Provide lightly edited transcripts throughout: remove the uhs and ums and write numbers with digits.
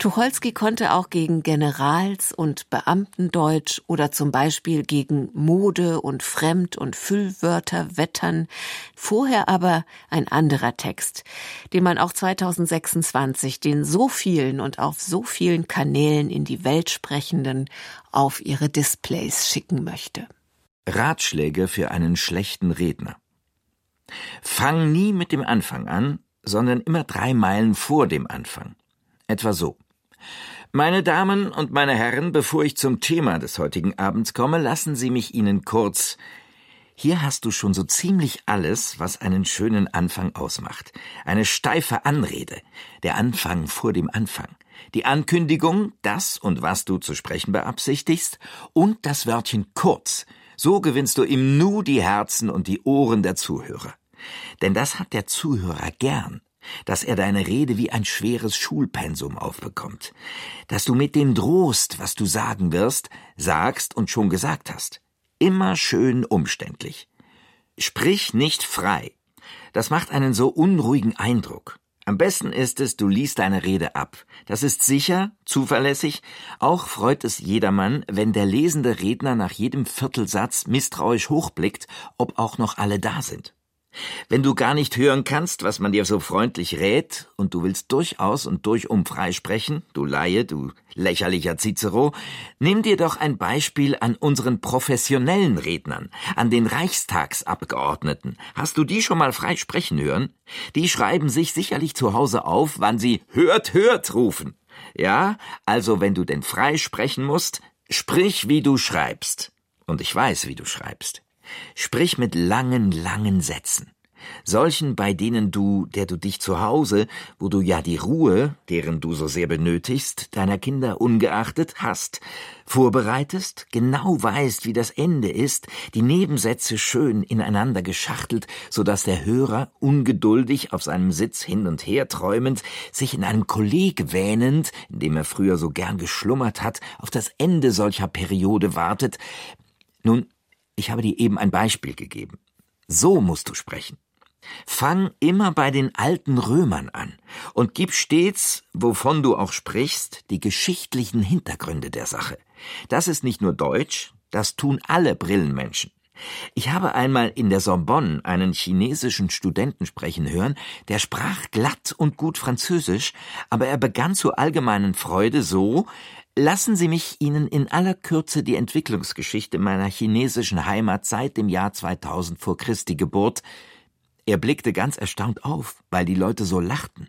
Tucholsky konnte auch gegen Generals- und Beamtendeutsch oder zum Beispiel gegen Mode- und Fremd- und Füllwörter wettern. Vorher aber ein anderer Text, den man auch 2026 den so vielen und auf so vielen Kanälen in die Welt Sprechenden auf ihre Displays schicken möchte. Ratschläge für einen schlechten Redner. Fang nie mit dem Anfang an, sondern immer 3 Meilen vor dem Anfang. Etwa so: Meine Damen und meine Herren, bevor ich zum Thema des heutigen Abends komme, lassen Sie mich Ihnen kurz... Hier hast du schon so ziemlich alles, was einen schönen Anfang ausmacht. Eine steife Anrede, der Anfang vor dem Anfang, die Ankündigung, das und was du zu sprechen beabsichtigst, und das Wörtchen kurz. So gewinnst du im Nu die Herzen und die Ohren der Zuhörer. Denn das hat der Zuhörer gern, dass er deine Rede wie ein schweres Schulpensum aufbekommt, dass du mit dem drohst, was du sagen wirst, sagst und schon gesagt hast. Immer schön umständlich. Sprich nicht frei. Das macht einen so unruhigen Eindruck. Am besten ist es, du liest deine Rede ab. Das ist sicher, zuverlässig. Auch freut es jedermann, wenn der lesende Redner nach jedem Viertelsatz misstrauisch hochblickt, ob auch noch alle da sind. Wenn du gar nicht hören kannst, was man dir so freundlich rät, und du willst durchaus und durchum frei sprechen, du Laie, du lächerlicher Cicero, nimm dir doch ein Beispiel an unseren professionellen Rednern, an den Reichstagsabgeordneten. Hast du die schon mal frei sprechen hören? Die schreiben sich sicherlich zu Hause auf, wann sie »Hört, hört« rufen. Ja, also wenn du denn frei sprechen musst, sprich, wie du schreibst. Und ich weiß, wie du schreibst. Sprich mit langen Sätzen. Solchen, bei denen der du dich zu Hause, wo du ja die Ruhe, deren du so sehr benötigst, deiner Kinder ungeachtet hast, vorbereitest, genau weißt, wie das Ende ist, die Nebensätze schön ineinander geschachtelt, so dass der Hörer, ungeduldig auf seinem Sitz hin und her träumend, sich in einem Kolleg wähnend, in dem er früher so gern geschlummert hat, auf das Ende solcher Periode wartet. Nun, ich habe dir eben ein Beispiel gegeben. So musst du sprechen. Fang immer bei den alten Römern an und gib stets, wovon du auch sprichst, die geschichtlichen Hintergründe der Sache. Das ist nicht nur Deutsch, das tun alle Brillenmenschen. Ich habe einmal in der Sorbonne einen chinesischen Studenten sprechen hören, der sprach glatt und gut Französisch, aber er begann zur allgemeinen Freude so: Lassen Sie mich Ihnen in aller Kürze die Entwicklungsgeschichte meiner chinesischen Heimat seit dem Jahr 2000 vor Christi Geburt. Er blickte ganz erstaunt auf, weil die Leute so lachten.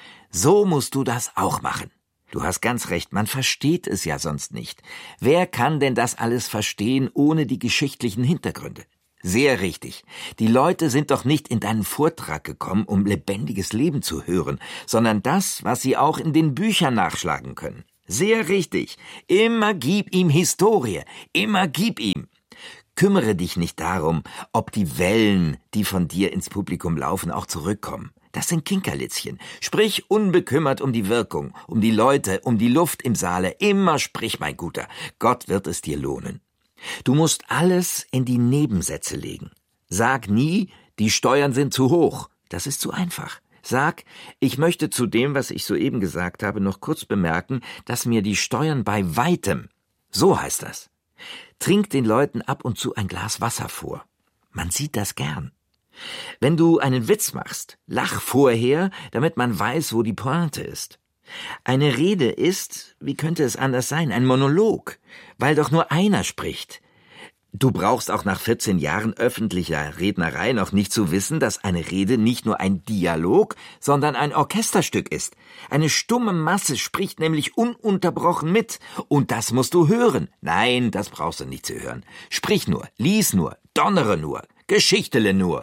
So musst du das auch machen. Du hast ganz recht, man versteht es ja sonst nicht. Wer kann denn das alles verstehen ohne die geschichtlichen Hintergründe? Sehr richtig. Die Leute sind doch nicht in deinen Vortrag gekommen, um lebendiges Leben zu hören, sondern das, was sie auch in den Büchern nachschlagen können. Sehr richtig. Immer gib ihm Historie. Immer gib ihm. Kümmere dich nicht darum, ob die Wellen, die von dir ins Publikum laufen, auch zurückkommen. Das sind Kinkerlitzchen. Sprich unbekümmert um die Wirkung, um die Leute, um die Luft im Saale. Immer sprich, mein Guter. Gott wird es dir lohnen. Du musst alles in die Nebensätze legen. Sag nie, die Steuern sind zu hoch. Das ist zu einfach. Sag, ich möchte zu dem, was ich soeben gesagt habe, noch kurz bemerken, dass mir die Steuern bei weitem, so heißt das. Trink den Leuten ab und zu ein Glas Wasser vor. Man sieht das gern. Wenn du einen Witz machst, lach vorher, damit man weiß, wo die Pointe ist. Eine Rede ist, wie könnte es anders sein, ein Monolog, weil doch nur einer spricht. Du brauchst auch nach 14 Jahren öffentlicher Rednerei noch nicht zu wissen, dass eine Rede nicht nur ein Dialog, sondern ein Orchesterstück ist. Eine stumme Masse spricht nämlich ununterbrochen mit. Und das musst du hören. Nein, das brauchst du nicht zu hören. Sprich nur, lies nur, donnere nur, geschichtele nur.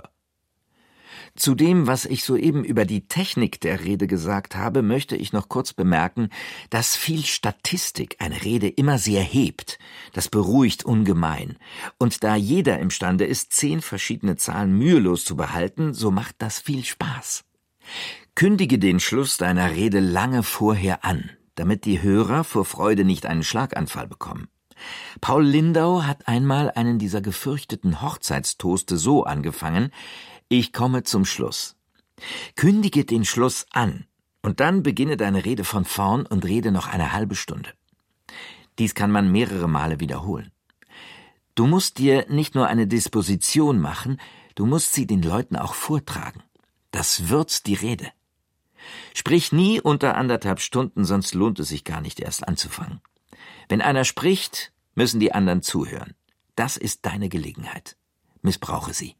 Zu dem, was ich soeben über die Technik der Rede gesagt habe, möchte ich noch kurz bemerken, dass viel Statistik eine Rede immer sehr hebt. Das beruhigt ungemein. Und da jeder imstande ist, 10 verschiedene Zahlen mühelos zu behalten, so macht das viel Spaß. Kündige den Schluss deiner Rede lange vorher an, damit die Hörer vor Freude nicht einen Schlaganfall bekommen. Paul Lindau hat einmal einen dieser gefürchteten Hochzeitstoaste so angefangen: Ich komme zum Schluss. Kündige den Schluss an Und dann beginne deine Rede von vorn und rede noch eine halbe Stunde. Dies kann man mehrere Male wiederholen. Du musst dir nicht nur eine Disposition machen, du musst sie den Leuten auch vortragen. Das würzt die Rede. Sprich nie unter 1,5 Stunden, sonst lohnt es sich gar nicht erst anzufangen. Wenn einer spricht, müssen die anderen zuhören. Das ist deine Gelegenheit. Missbrauche sie.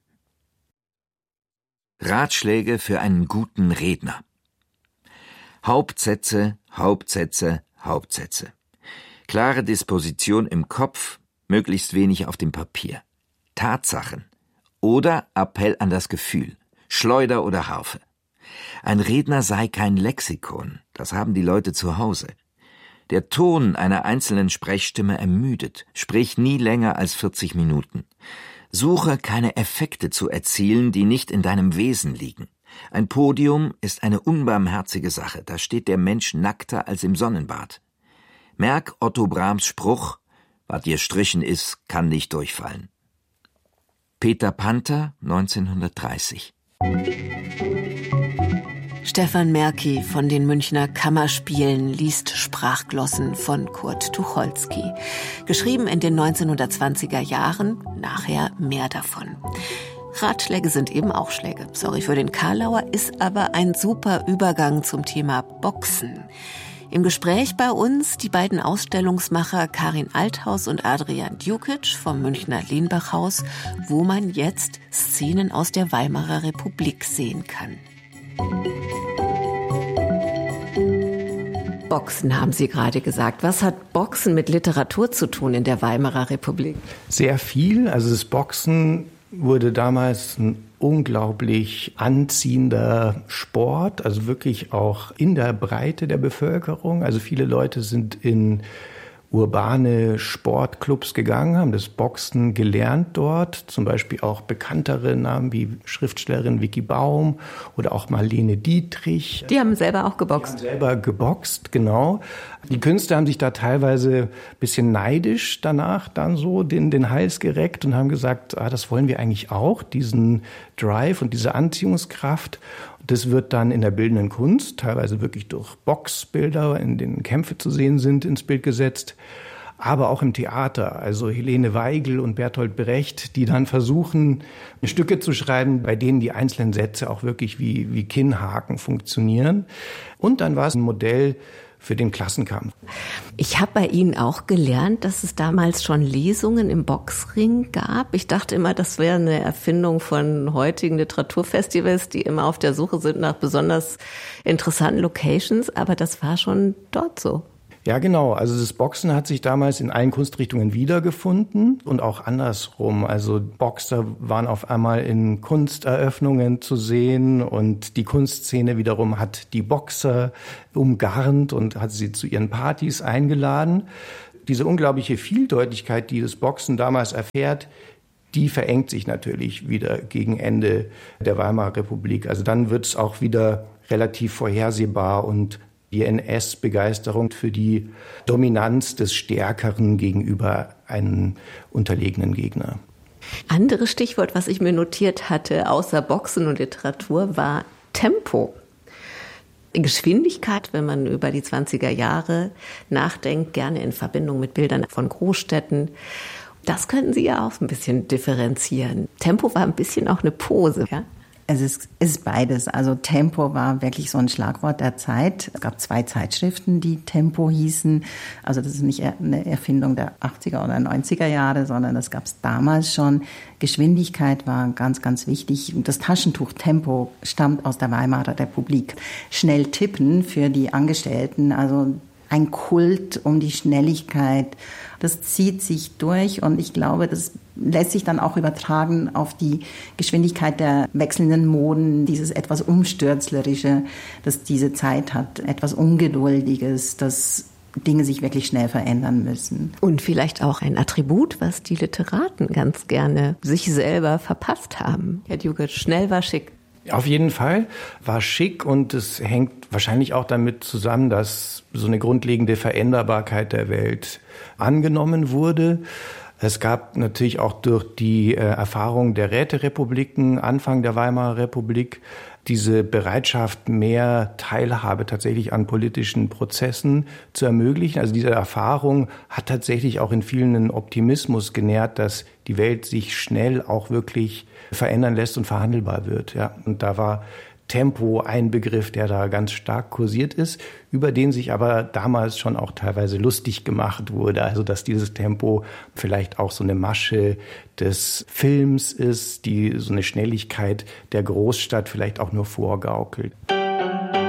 Ratschläge für einen guten Redner. Hauptsätze, Hauptsätze, Hauptsätze. Klare Disposition im Kopf, möglichst wenig auf dem Papier. Tatsachen oder Appell an das Gefühl, Schleuder oder Harfe. Ein Redner sei kein Lexikon, das haben die Leute zu Hause. Der Ton einer einzelnen Sprechstimme ermüdet, sprich nie länger als 40 Minuten. Suche keine Effekte zu erzielen, die nicht in deinem Wesen liegen. Ein Podium ist eine unbarmherzige Sache, da steht der Mensch nackter als im Sonnenbad. Merk Otto Brahms Spruch, was dir strichen ist, kann nicht durchfallen. Peter Panther, 1930. Stefan Merki von den Münchner Kammerspielen liest Sprachglossen von Kurt Tucholsky. Geschrieben in den 1920er Jahren, nachher mehr davon. Ratschläge sind eben auch Schläge. Sorry für den Karlauer, ist aber ein super Übergang zum Thema Boxen. Im Gespräch bei uns die beiden Ausstellungsmacher Karin Althaus und Adrian Djukic vom Münchner Lenbachhaus, wo man jetzt Szenen aus der Weimarer Republik sehen kann. Boxen haben Sie gerade gesagt. Was hat Boxen mit Literatur zu tun in der Weimarer Republik? Sehr viel. Also das Boxen wurde damals ein unglaublich anziehender Sport, also wirklich auch in der Breite der Bevölkerung. Also viele Leute sind in urbane Sportclubs gegangen, haben das Boxen gelernt dort, zum Beispiel auch bekanntere Namen wie Schriftstellerin Vicky Baum oder auch Marlene Dietrich. Die haben selber auch geboxt. Die haben selber geboxt, genau. Die Künstler haben sich da teilweise ein bisschen neidisch danach dann so den Hals gereckt und haben gesagt, das wollen wir eigentlich auch, diesen Drive und diese Anziehungskraft. Das wird dann in der bildenden Kunst, teilweise wirklich durch Boxbilder, in denen Kämpfe zu sehen sind, ins Bild gesetzt. Aber auch im Theater, also Helene Weigel und Bertolt Brecht, die dann versuchen, Stücke zu schreiben, bei denen die einzelnen Sätze auch wirklich wie Kinnhaken funktionieren. Und dann war es ein Modell für den Klassenkampf. Ich habe bei Ihnen auch gelernt, dass es damals schon Lesungen im Boxring gab. Ich dachte immer, das wäre eine Erfindung von heutigen Literaturfestivals, die immer auf der Suche sind nach besonders interessanten Locations. Aber das war schon dort so. Ja, genau. Also das Boxen hat sich damals in allen Kunstrichtungen wiedergefunden und auch andersrum. Also Boxer waren auf einmal in Kunsteröffnungen zu sehen und die Kunstszene wiederum hat die Boxer umgarnt und hat sie zu ihren Partys eingeladen. Diese unglaubliche Vieldeutigkeit, die das Boxen damals erfährt, die verengt sich natürlich wieder gegen Ende der Weimarer Republik. Also dann wird es auch wieder relativ vorhersehbar und die NS-Begeisterung für die Dominanz des Stärkeren gegenüber einem unterlegenen Gegner. Anderes Stichwort, was ich mir notiert hatte, außer Boxen und Literatur, war Tempo. Geschwindigkeit, wenn man über die 20er Jahre nachdenkt, gerne in Verbindung mit Bildern von Großstädten. Das könnten Sie ja auch ein bisschen differenzieren. Tempo war ein bisschen auch eine Pose, ja? Es ist beides. Also Tempo war wirklich so ein Schlagwort der Zeit. Es gab 2 Zeitschriften, die Tempo hießen. Also das ist nicht eine Erfindung der 80er oder 90er Jahre, sondern das gab es damals schon. Geschwindigkeit war ganz, ganz wichtig. Das Taschentuch Tempo stammt aus der Weimarer Republik. Schnell tippen für die Angestellten, also ein Kult um die Schnelligkeit. Das zieht sich durch und ich glaube, das lässt sich dann auch übertragen auf die Geschwindigkeit der wechselnden Moden, dieses etwas Umstürzlerische, das diese Zeit hat, etwas Ungeduldiges, dass Dinge sich wirklich schnell verändern müssen. Und vielleicht auch ein Attribut, was die Literaten ganz gerne sich selber verpasst haben. Herr Djukic, schnell war schick. Auf jeden Fall war schick und es hängt wahrscheinlich auch damit zusammen, dass so eine grundlegende Veränderbarkeit der Welt angenommen wurde. Es gab natürlich auch durch die Erfahrung der Räterepubliken, Anfang der Weimarer Republik, diese Bereitschaft, mehr Teilhabe tatsächlich an politischen Prozessen zu ermöglichen. Also diese Erfahrung hat tatsächlich auch in vielen einen Optimismus genährt, dass die Welt sich schnell auch wirklich verändern lässt und verhandelbar wird. Ja. Und da war Tempo ein Begriff, der da ganz stark kursiert ist, über den sich aber damals schon auch teilweise lustig gemacht wurde. Also dass dieses Tempo vielleicht auch so eine Masche des Films ist, die so eine Schnelligkeit der Großstadt vielleicht auch nur vorgaukelt.